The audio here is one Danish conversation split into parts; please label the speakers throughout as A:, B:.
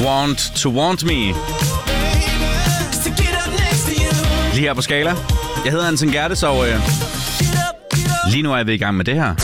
A: Want to Want Me. Lige her på Skala. Jeg hedder Anton Gerdes, og lige nu er vi i gang med det her.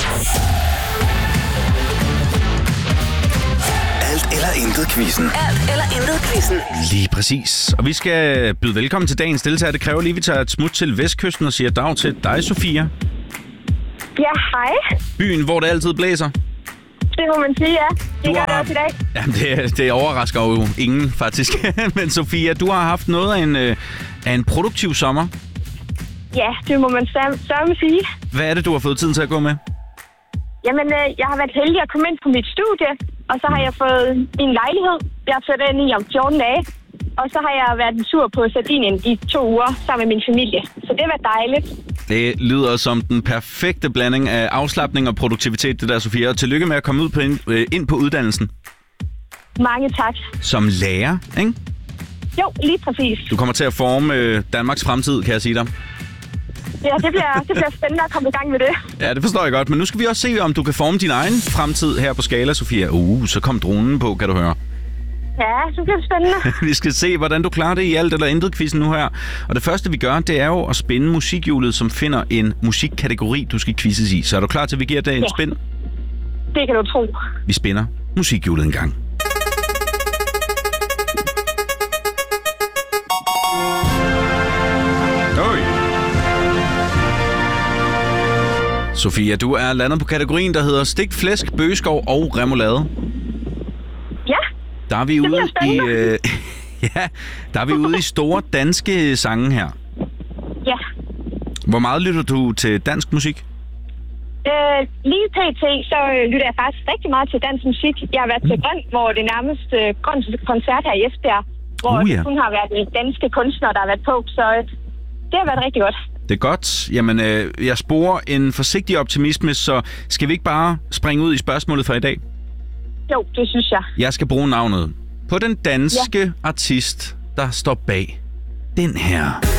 B: Alt eller intet quizzen.
C: Alt eller intet quizzen.
A: Lige præcis. Og vi skal byde velkommen til dagens deltager. Det kræver lige, at vi tager et smut til Vestkysten og siger dag til dig, Sofia.
D: Ja, hej.
A: Byen, hvor det altid blæser.
D: Det må man sige, ja. Det gør det også i dag.
A: Jamen, det overrasker jo ingen, faktisk. Men Sofia, du har haft noget af en produktiv sommer.
D: Ja, det må man sørme sige.
A: Hvad er det, du har fået tiden til at gå med?
D: Jamen, jeg har været heldig at komme ind på mit studie, og så har jeg fået en lejlighed. Jeg har flyttet ind i om 14 dage, og så har jeg været en tur på Sardinien i 2 uger sammen med min familie. Så det var dejligt.
A: Det lyder som den perfekte blanding af afslapning og produktivitet, det der, Sofia. Og tillykke med at komme ind på uddannelsen.
D: Mange tak.
A: Som lærer, ikke?
D: Jo, lige præcis.
A: Du kommer til at forme Danmarks fremtid, kan jeg sige dig.
D: Ja, det bliver spændende at komme i gang med det.
A: Ja, det forstår jeg godt. Men nu skal vi også se, om du kan forme din egen fremtid her på Skala, Sofia. Så kom dronen på, kan du høre.
D: Ja, så bliver det spændende.
A: Vi skal se, hvordan du klarer det i alt eller intet quizzen nu her. Og det første, vi gør, det er jo at spænde musikhjulet, som finder en musikkategori, du skal quizzes i. Så er du klar til, at vi giver det en spænd?
D: Det kan du tro.
A: Vi spænder musikhjulet en gang. Sofia, du er landet på kategorien, der hedder stegt flæsk, bøgeskov og remoulade.
D: Ja,
A: der er vi ude i der er vi ude i store danske sange her.
D: Ja.
A: Hvor meget lytter du til dansk musik?
D: Lige pt. Så lytter jeg faktisk rigtig meget til dansk musik. Jeg har været til Grøn, hvor det nærmeste koncert her i Esbjerg, hvor det kun har været danske kunstnere, der har været på. Så det har været rigtig godt.
A: Det er godt. Jamen, jeg sporer en forsigtig optimisme, så skal vi ikke bare springe ud i spørgsmålet for i dag?
D: Jo, det synes jeg.
A: Jeg skal bruge navnet på den danske artist, der står bag den her.